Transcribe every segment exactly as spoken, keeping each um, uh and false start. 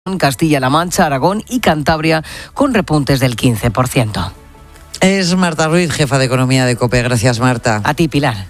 Castilla-La Mancha, Aragón y Cantabria con repuntes del quince por ciento. Es Marta Ruiz, jefa de Economía de COPE. Gracias, Marta. A ti, Pilar.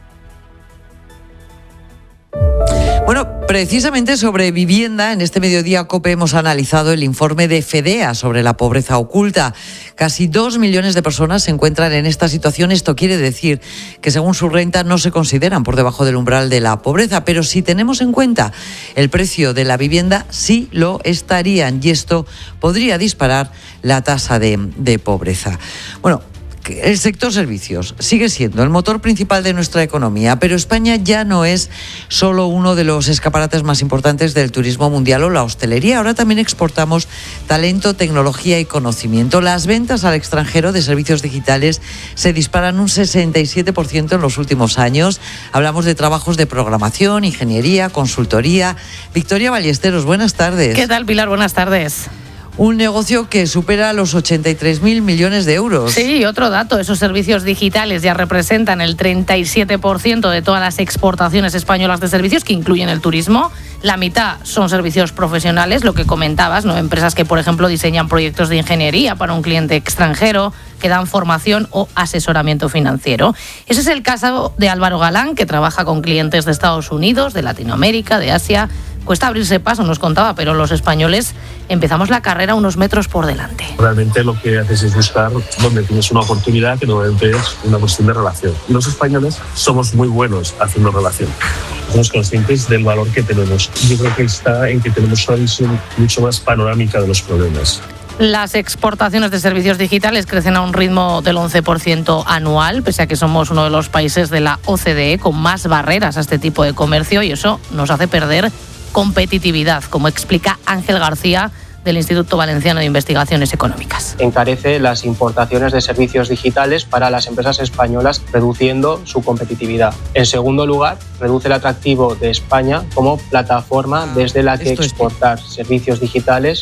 Bueno, precisamente sobre vivienda, en este mediodía COPE hemos analizado el informe de FEDEA sobre la pobreza oculta. Casi dos millones de personas se encuentran en esta situación. Esto quiere decir que según su renta no se consideran por debajo del umbral de la pobreza, pero si tenemos en cuenta el precio de la vivienda, sí lo estarían, y esto podría disparar la tasa de, de pobreza. Bueno, el sector servicios sigue siendo el motor principal de nuestra economía, pero España ya no es solo uno de los escaparates más importantes del turismo mundial o la hostelería. Ahora también exportamos talento, tecnología y conocimiento. Las ventas al extranjero de servicios digitales se disparan un sesenta y siete por ciento en los últimos años. Hablamos de trabajos de programación, ingeniería, consultoría. Victoria Ballesteros, buenas tardes. ¿Qué tal, Pilar? Buenas tardes. Un negocio que supera los ochenta y tres mil millones de euros. Sí, otro dato, esos servicios digitales ya representan el treinta y siete por ciento de todas las exportaciones españolas de servicios, que incluyen el turismo. La mitad son servicios profesionales, lo que comentabas, ¿no? Empresas que, por ejemplo, diseñan proyectos de ingeniería para un cliente extranjero, que dan formación o asesoramiento financiero. Ese es el caso de Álvaro Galán, que trabaja con clientes de Estados Unidos, de Latinoamérica, de Asia. Cuesta abrirse paso, nos contaba, pero los españoles empezamos la carrera unos metros por delante. Realmente lo que haces es buscar donde tienes una oportunidad, que normalmente es una cuestión de relación. Los españoles somos muy buenos haciendo relación. Somos conscientes del valor que tenemos. Yo creo que está en que tenemos una visión mucho más panorámica de los problemas. Las exportaciones de servicios digitales crecen a un ritmo del once por ciento anual, pese a que somos uno de los países de la O C D E con más barreras a este tipo de comercio, y eso nos hace perder competitividad, como explica Ángel García, del Instituto Valenciano de Investigaciones Económicas. Encarece las importaciones de servicios digitales para las empresas españolas, reduciendo su competitividad. En segundo lugar, reduce el atractivo de España como plataforma desde la que exportar servicios digitales.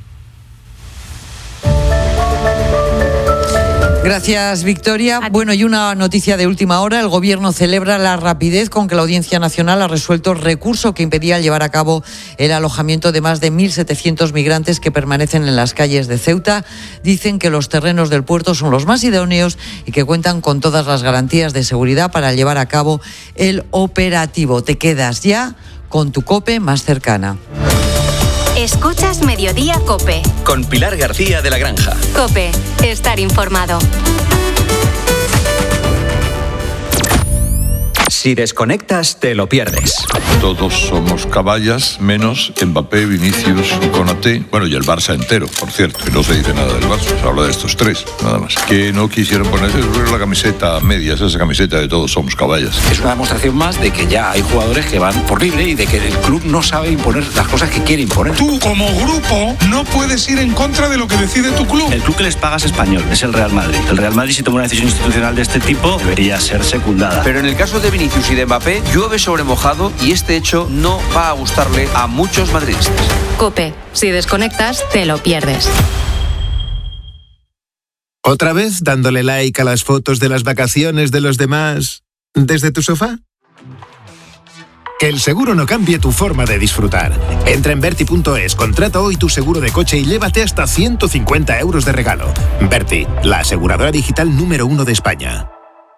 Gracias, Victoria. Bueno, y una noticia de última hora. El Gobierno celebra la rapidez con que la Audiencia Nacional ha resuelto el recurso que impedía llevar a cabo el alojamiento de más de mil setecientos migrantes que permanecen en las calles de Ceuta. Dicen que los terrenos del puerto son los más idóneos y que cuentan con todas las garantías de seguridad para llevar a cabo el operativo. Te quedas ya con tu COPE más cercana. Escuchas Mediodía COPE. Con Pilar García de la Granja. COPE. Estar informado. Si desconectas, te lo pierdes. Todos somos caballas, menos Mbappé, Vinicius, Konaté, bueno, y el Barça entero, por cierto, que no se dice nada del Barça, se habla de estos tres, nada más. Que no quisieron ponerse la camiseta a medias, esa camiseta de todos somos caballas. Es una demostración más de que ya hay jugadores que van por libre y de que el club no sabe imponer las cosas que quiere imponer. Tú, como grupo, no puedes ir en contra de lo que decide tu club. El club que les paga es español, es el Real Madrid. El Real Madrid, si toma una decisión institucional de este tipo, debería ser secundada. Pero en el caso de Vinicius y de Mbappé, llueve sobre mojado y este hecho no va a gustarle a muchos madridistas. COPE. Si desconectas, te lo pierdes. ¿Otra vez dándole like a las fotos de las vacaciones de los demás desde tu sofá? Que el seguro no cambie tu forma de disfrutar. Entra en Berti punto es, contrata hoy tu seguro de coche y llévate hasta ciento cincuenta euros de regalo. Berti, la aseguradora digital número uno de España.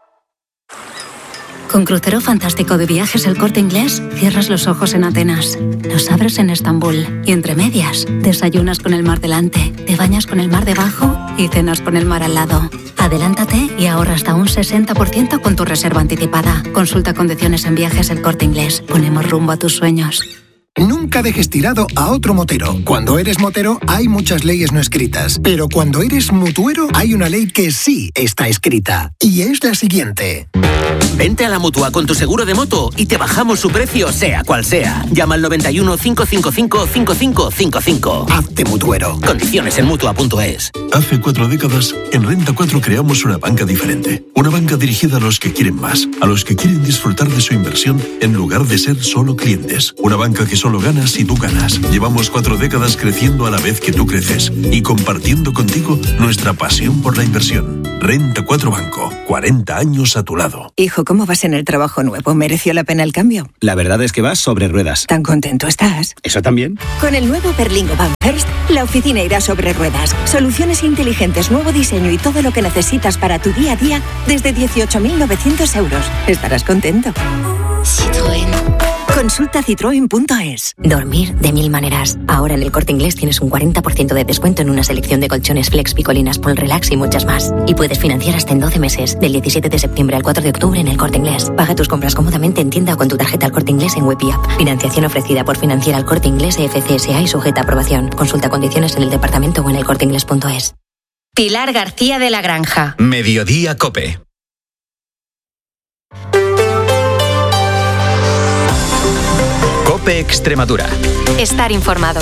Con Crucero Fantástico de Viajes El Corte Inglés, cierras los ojos en Atenas, los abres en Estambul y entre medias, desayunas con el mar delante, te bañas con el mar debajo y cenas con el mar al lado. Adelántate y ahorra hasta un sesenta por ciento con tu reserva anticipada. Consulta condiciones en Viajes El Corte Inglés. Ponemos rumbo a tus sueños. Nunca dejes tirado a otro motero. Cuando eres motero hay muchas leyes no escritas, pero cuando eres mutuero hay una ley que sí está escrita, y es la siguiente. Vente a la Mutua con tu seguro de moto y te bajamos su precio sea cual sea. Llama al noventa y uno, cinco cinco cinco, cinco cinco cinco cinco. Hazte mutuero. Condiciones en Mutua punto es. Hace cuatro décadas, en Renta cuatro creamos una banca diferente. Una banca dirigida a los que quieren más, a los que quieren disfrutar de su inversión en lugar de ser solo clientes. Una banca que solo ganas si tú ganas. Llevamos cuatro décadas creciendo a la vez que tú creces y compartiendo contigo nuestra pasión por la inversión. Renta cuatro Banco. cuarenta años a tu lado. Hijo, ¿cómo vas en el trabajo nuevo? ¿Mereció la pena el cambio? La verdad es que vas sobre ruedas. ¿Tan contento estás? ¿Eso también? Con el nuevo Berlingo Van First, la oficina irá sobre ruedas. Soluciones inteligentes, nuevo diseño y todo lo que necesitas para tu día a día desde dieciocho mil novecientos euros. Estarás contento. Citroën. Consulta citroen punto es. Dormir de mil maneras. Ahora en el Corte Inglés tienes un cuarenta por ciento de descuento en una selección de colchones Flex, Picolinas, Pol Relax y muchas más. Y puedes financiar hasta en doce meses, del diecisiete de septiembre al cuatro de octubre en el Corte Inglés. Paga tus compras cómodamente en tienda o con tu tarjeta al Corte Inglés en Web y App. Financiación ofrecida por Financiera al Corte Inglés F C S A y sujeta a aprobación. Consulta condiciones en el departamento o en el corte inglés punto es. Pilar García de la Granja. Mediodía COPE. COPE Extremadura. Estar informado.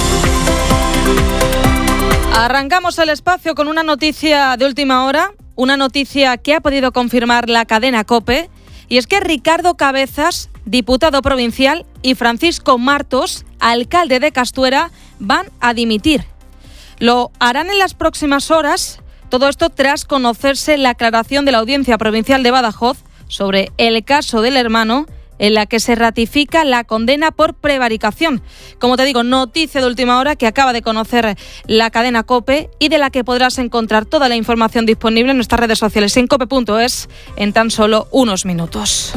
Arrancamos el espacio con una noticia de última hora, una noticia que ha podido confirmar la cadena COPE, y es que Ricardo Cabezas, diputado provincial, y Francisco Martos, alcalde de Castuera, van a dimitir. Lo harán en las próximas horas, todo esto tras conocerse la aclaración de la Audiencia Provincial de Badajoz sobre el caso del hermano, en la que se ratifica la condena por prevaricación. Como te digo, noticia de última hora que acaba de conocer la cadena COPE y de la que podrás encontrar toda la información disponible en nuestras redes sociales en cope punto es en tan solo unos minutos.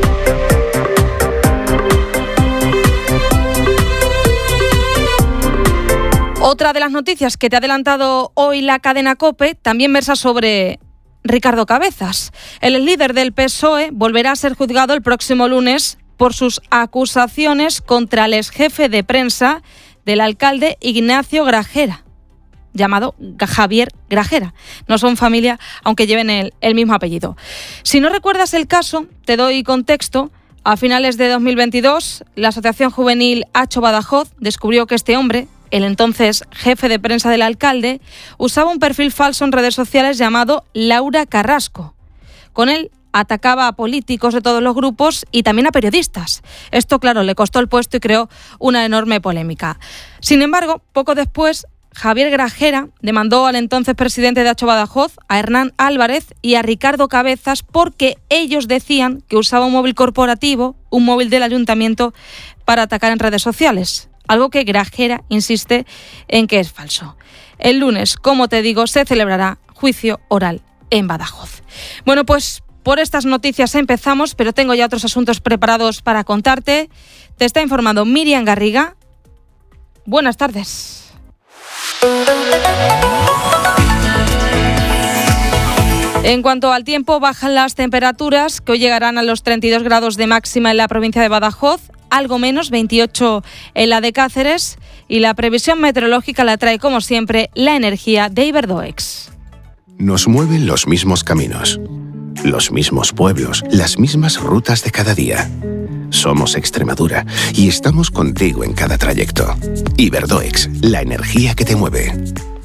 Otra de las noticias que te ha adelantado hoy la cadena COPE también versa sobre Ricardo Cabezas. El líder del P S O E volverá a ser juzgado el próximo lunes por sus acusaciones contra el exjefe de prensa del alcalde Ignacio Grajera, llamado Javier Grajera. No son familia, aunque lleven el, el mismo apellido. Si no recuerdas el caso, te doy contexto. A finales de dos mil veintidós, la Asociación Juvenil Hacho Badajoz descubrió que este hombre, el entonces jefe de prensa del alcalde, usaba un perfil falso en redes sociales llamado Laura Carrasco. Con él atacaba a políticos de todos los grupos y también a periodistas. Esto, claro, le costó el puesto y creó una enorme polémica. Sin embargo, poco después, Javier Grajera demandó al entonces presidente de Hacho Badajoz, a Hernán Álvarez y a Ricardo Cabezas, porque ellos decían que usaba un móvil corporativo, un móvil del ayuntamiento, para atacar en redes sociales. Algo que Grajera insiste en que es falso. El lunes, como te digo, se celebrará juicio oral en Badajoz. Bueno, pues por estas noticias empezamos, pero tengo ya otros asuntos preparados para contarte. Te está informando Miriam Garriga. Buenas tardes. En cuanto al tiempo, bajan las temperaturas, que hoy llegarán a los treinta y dos grados de máxima en la provincia de Badajoz, algo menos, veintiocho en la de Cáceres, y la previsión meteorológica la trae, como siempre, la energía de Iberdoex. Nos mueven los mismos caminos, los mismos pueblos, las mismas rutas de cada día. Somos Extremadura y estamos contigo en cada trayecto. Iberdoex, la energía que te mueve.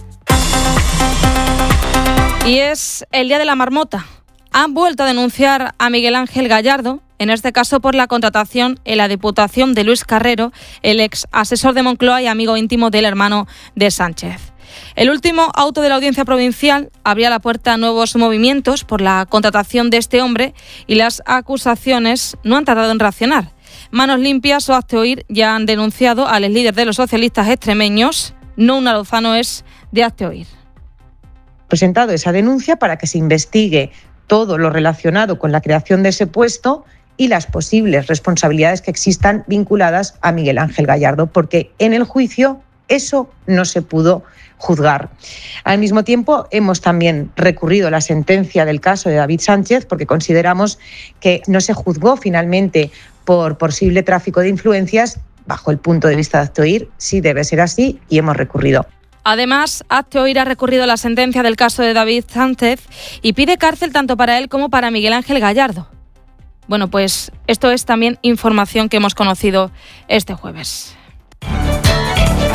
Y es el Día de la Marmota. Han vuelto a denunciar a Miguel Ángel Gallardo, en este caso por la contratación en la Diputación de Luis Carrero, el ex asesor de Moncloa y amigo íntimo del hermano de Sánchez. El último auto de la Audiencia Provincial abría la puerta a nuevos movimientos por la contratación de este hombre y las acusaciones no han tardado en reaccionar. Manos Limpias o Hazte Oír ya han denunciado al líder de los socialistas extremeños. Nouna Lozano es de Hazte Oír. Presentado esa denuncia para que se investigue todo lo relacionado con la creación de ese puesto y las posibles responsabilidades que existan vinculadas a Miguel Ángel Gallardo, porque en el juicio eso no se pudo juzgar. Al mismo tiempo, hemos también recurrido a la sentencia del caso de David Sánchez, porque consideramos que no se juzgó finalmente por posible tráfico de influencias. Bajo el punto de vista de Hazte Oír, sí debe ser así y hemos recurrido. Además, Hazte Oír ha recurrido a la sentencia del caso de David Sánchez y pide cárcel tanto para él como para Miguel Ángel Gallardo. Bueno, pues esto es también información que hemos conocido este jueves.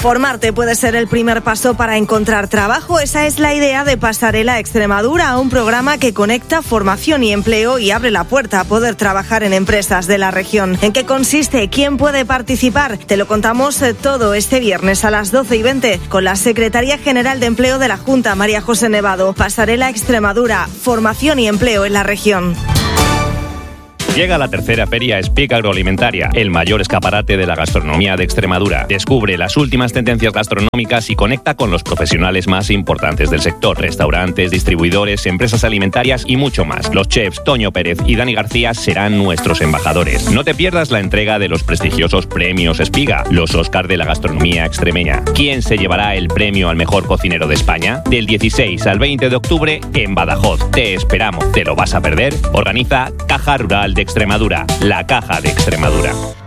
Formarte puede ser el primer paso para encontrar trabajo. Esa es la idea de Pasarela Extremadura, un programa que conecta formación y empleo y abre la puerta a poder trabajar en empresas de la región. ¿En qué consiste? ¿Quién puede participar? Te lo contamos todo este viernes a las doce y veinte con la Secretaria General de Empleo de la Junta, María José Nevado. Pasarela Extremadura, formación y empleo en la región. Llega la tercera feria Speak Agroalimentaria, el mayor escaparate de la gastronomía de Extremadura. Descubre las últimas tendencias gastronómicas y conecta con los profesionales más importantes del sector. Restaurantes, distribuidores, empresas alimentarias y mucho más. Los chefs Toño Pérez y Dani García serán nuestros embajadores. No te pierdas la entrega de los prestigiosos premios Espiga, los Oscar de la gastronomía extremeña. ¿Quién se llevará el premio al mejor cocinero de España? Del dieciséis al veinte de octubre en Badajoz. Te esperamos. ¿Te lo vas a perder? Organiza Caja Rural de Extremadura, la Caja de Extremadura.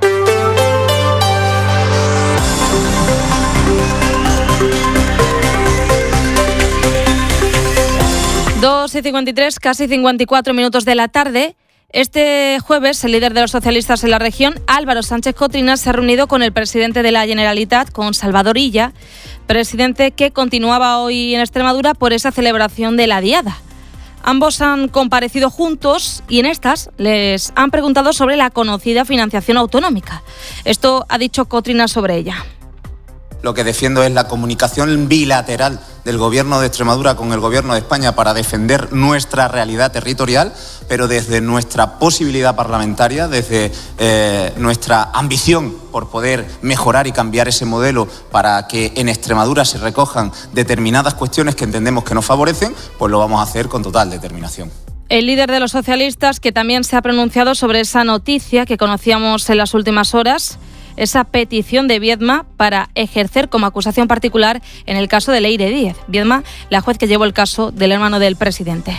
dos y cincuenta y tres, casi cincuenta y cuatro minutos de la tarde. Este jueves, el líder de los socialistas en la región, Álvaro Sánchez Cotrinas, se ha reunido con el presidente de la Generalitat, con Salvador Illa, presidente que continuaba hoy en Extremadura por esa celebración de la Diada. Ambos han comparecido juntos y en estas les han preguntado sobre la conocida financiación autonómica. Esto ha dicho Cotrinas sobre ella. Lo que defiendo es la comunicación bilateral del Gobierno de Extremadura con el Gobierno de España para defender nuestra realidad territorial, pero desde nuestra posibilidad parlamentaria, desde eh, nuestra ambición por poder mejorar y cambiar ese modelo para que en Extremadura se recojan determinadas cuestiones que entendemos que nos favorecen, pues lo vamos a hacer con total determinación. El líder de los socialistas, que también se ha pronunciado sobre esa noticia que conocíamos en las últimas horas, esa petición de Viedma para ejercer como acusación particular en el caso de Leire Díez. Viedma, la juez que llevó el caso del hermano del presidente.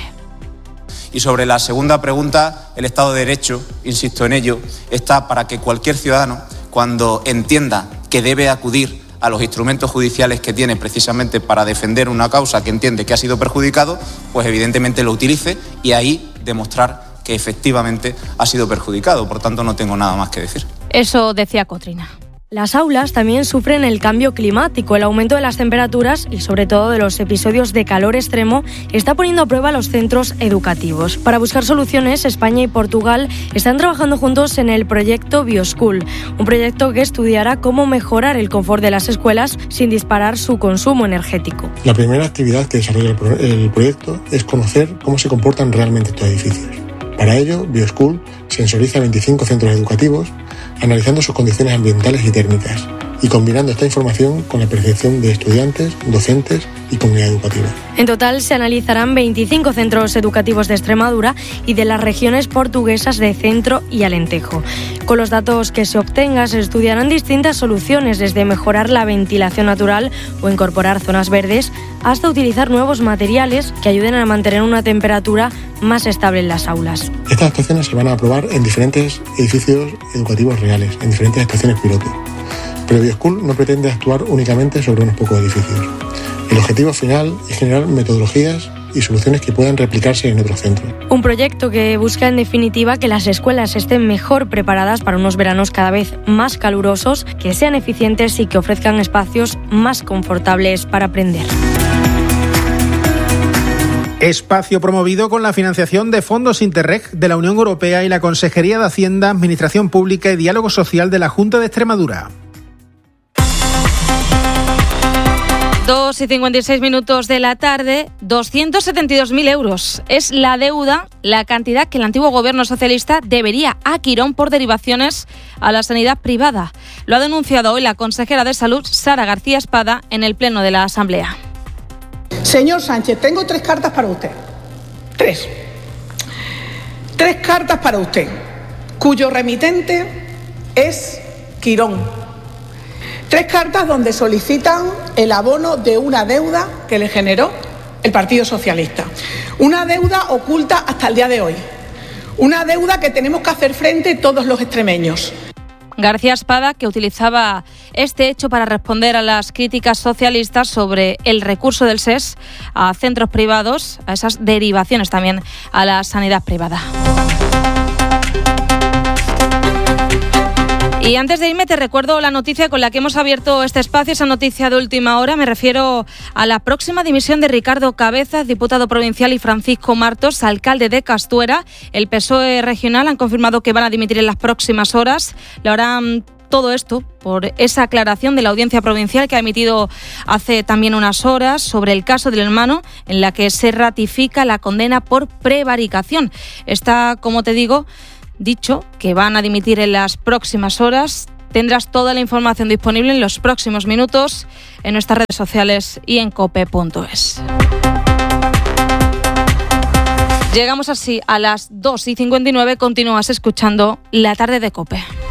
Y sobre la segunda pregunta, el Estado de Derecho, insisto en ello, está para que cualquier ciudadano, cuando entienda que debe acudir a los instrumentos judiciales que tiene precisamente para defender una causa que entiende que ha sido perjudicado, pues evidentemente lo utilice y ahí demostrar que efectivamente ha sido perjudicado. Por tanto, no tengo nada más que decir. Eso decía Cotrina. Las aulas también sufren el cambio climático. El aumento de las temperaturas y sobre todo de los episodios de calor extremo está poniendo a prueba los centros educativos. Para buscar soluciones, España y Portugal están trabajando juntos en el proyecto Bioschool, un proyecto que estudiará cómo mejorar el confort de las escuelas sin disparar su consumo energético. La primera actividad que desarrolla el, pro- el proyecto es conocer cómo se comportan realmente estos edificios. Para ello, Bioschool sensoriza veinticinco centros educativos, analizando sus condiciones ambientales y térmicas, y combinando esta información con la percepción de estudiantes, docentes y comunidad educativa. En total se analizarán veinticinco centros educativos de Extremadura y de las regiones portuguesas de Centro y Alentejo. Con los datos que se obtengan se estudiarán distintas soluciones, desde mejorar la ventilación natural o incorporar zonas verdes, hasta utilizar nuevos materiales que ayuden a mantener una temperatura más estable en las aulas. Estas actuaciones se van a aprobar en diferentes edificios educativos reales, en diferentes estaciones piloto. Pero Bioschool no pretende actuar únicamente sobre unos pocos edificios. El objetivo final es generar metodologías y soluciones que puedan replicarse en otros centros. Un proyecto que busca en definitiva que las escuelas estén mejor preparadas para unos veranos cada vez más calurosos, que sean eficientes y que ofrezcan espacios más confortables para aprender. Espacio promovido con la financiación de fondos Interreg de la Unión Europea y la Consejería de Hacienda, Administración Pública y Diálogo Social de la Junta de Extremadura. dos y cincuenta y seis minutos de la tarde, doscientos setenta y dos mil euros. Es la deuda, la cantidad que el antiguo gobierno socialista debería a Quirón por derivaciones a la sanidad privada. Lo ha denunciado hoy la consejera de Salud, Sara García Espada, en el pleno de la Asamblea. Señor Sánchez, tengo tres cartas para usted. Tres. Tres cartas para usted, cuyo remitente es Quirón. Tres cartas donde solicitan el abono de una deuda que le generó el Partido Socialista. Una deuda oculta hasta el día de hoy. Una deuda que tenemos que hacer frente todos los extremeños. García Espada, que utilizaba este hecho para responder a las críticas socialistas sobre el recurso del S E S a centros privados, a esas derivaciones también a la sanidad privada. Y antes de irme te recuerdo la noticia con la que hemos abierto este espacio, esa noticia de última hora. Me refiero a la próxima dimisión de Ricardo Cabezas, diputado provincial, y Francisco Martos, alcalde de Castuera. El P S O E regional han confirmado que van a dimitir en las próximas horas. Lo harán todo esto por esa aclaración de la Audiencia Provincial que ha emitido hace también unas horas sobre el caso del hermano, en la que se ratifica la condena por prevaricación. Está, como te digo, dicho que van a dimitir en las próximas horas. Tendrás toda la información disponible en los próximos minutos en nuestras redes sociales y en cope punto es. Llegamos así a las dos y cincuenta y nueve. Continúas escuchando La Tarde de COPE.